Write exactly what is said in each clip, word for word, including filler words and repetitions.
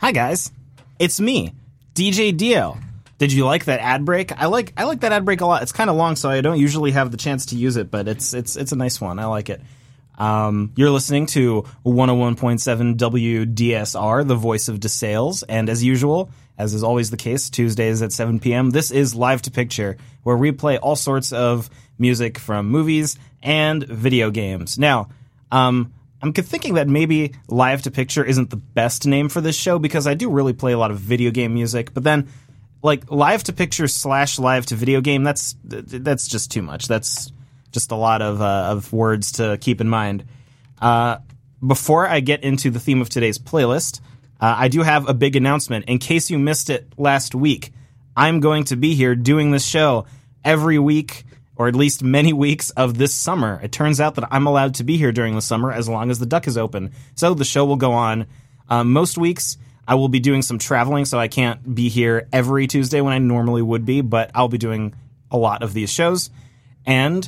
Hi guys, it's me, D J Dio. Did you like that ad break? I like I like that ad break a lot. It's kind of long, so I don't usually have the chance to use it, but it's it's it's a nice one. I like it. Um, you're listening to one oh one point seven W D S R, the voice of DeSales, and as usual, as is always the case, Tuesdays at seven p.m., this is Live to Picture, where we play all sorts of music from movies and video games. Now, um, I'm thinking that maybe Live to Picture isn't the best name for this show, because I do really play a lot of video game music, but then, like, Live to Picture slash Live to Video Game, that's that's just too much. That's just a lot of uh, of words to keep in mind. Uh, before I get into the theme of today's playlist, uh, I do have a big announcement. In case you missed it last week, I'm going to be here doing this show every week, or at least many weeks of this summer. It turns out that I'm allowed to be here during the summer as long as the duck is open. So the show will go on. Uh, most weeks, I will be doing some traveling, so I can't be here every Tuesday when I normally would be, but I'll be doing a lot of these shows. And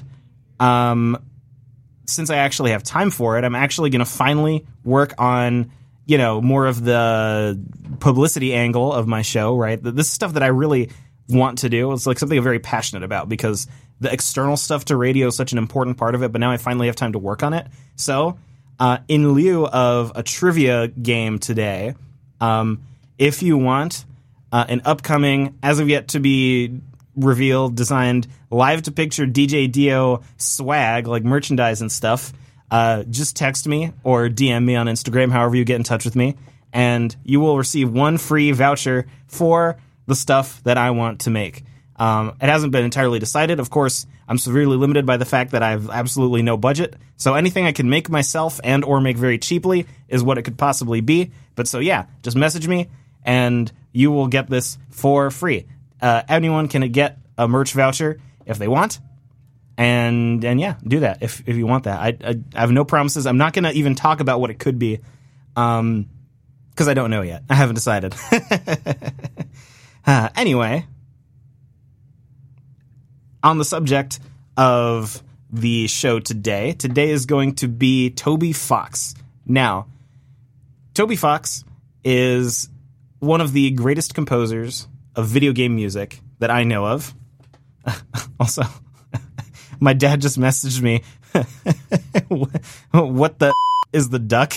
Um, since I actually have time for it, I'm actually going to finally work on, you know, more of the publicity angle of my show, right? This is stuff that I really want to do. It's like something I'm very passionate about, because the external stuff to radio is such an important part of it, but now I finally have time to work on it. So, uh, in lieu of a trivia game today, um, if you want uh, an upcoming, as of yet to be revealed, designed Live to Picture D J Dio swag, like merchandise and stuff, uh, just text me or D M me on Instagram, however you get in touch with me, and you will receive one free voucher for the stuff that I want to make. Um, it hasn't been entirely decided. Of course, I'm severely limited by the fact that I have absolutely no budget, so anything I can make myself and or make very cheaply is what it could possibly be. But so yeah, just message me and you will get this for free. Uh, anyone can get a merch voucher if they want, and and yeah, do that if if you want that. I I, I have no promises. I'm not going to even talk about what it could be, um, because I don't know yet. I haven't decided. uh, anyway, on the subject of the show today, today is going to be Toby Fox. Now, Toby Fox is one of the greatest composers of video game music that I know of. Also, my dad just messaged me, what the is the duck?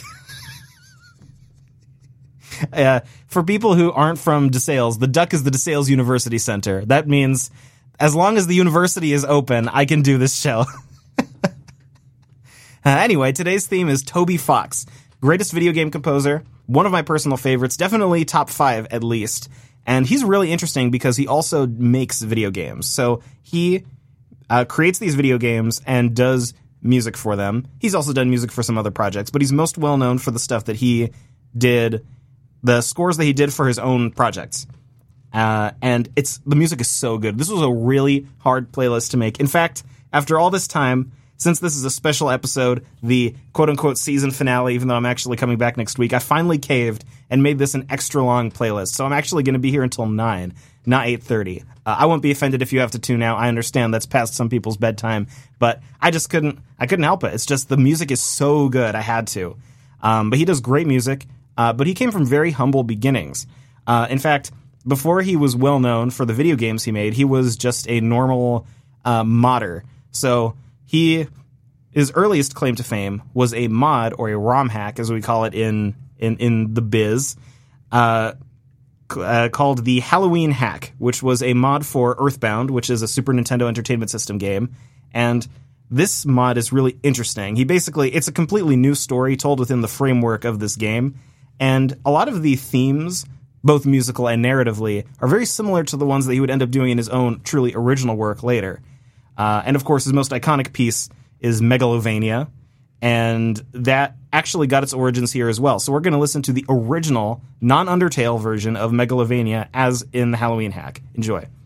uh, for people who aren't from DeSales, the duck is the DeSales University Center. That means as long as the university is open, I can do this show. uh, anyway, today's theme is Toby Fox, greatest video game composer, one of my personal favorites, definitely top five at least. And he's really interesting because he also makes video games. So he uh, creates these video games and does music for them. He's also done music for some other projects, but he's most well known for the stuff that he did, the scores that he did for his own projects. Uh, and it's the music is so good. This was a really hard playlist to make. In fact, after all this time, since this is a special episode, the quote-unquote season finale, even though I'm actually coming back next week, I finally caved and made this an extra-long playlist. So I'm actually going to be here until nine, not eight thirty. Uh, I won't be offended if you have to tune out. I understand that's past some people's bedtime, but I just couldn't I couldn't help it. It's just the music is so good, I had to. Um, but he does great music, uh, but he came from very humble beginnings. Uh, in fact, before he was well-known for the video games he made, he was just a normal uh, modder. So he, his earliest claim to fame was a mod, or a ROM hack, as we call it in in, in the biz, uh, uh, called the Halloween Hack, which was a mod for Earthbound, which is a Super Nintendo Entertainment System game. And this mod is really interesting. He basically, it's a completely new story told within the framework of this game. And a lot of the themes, both musical and narratively, are very similar to the ones that he would end up doing in his own truly original work later. Uh, and of course, his most iconic piece is Megalovania, and that actually got its origins here as well. So we're going to listen to the original, non-Undertale version of Megalovania as in the Halloween Hack. Enjoy.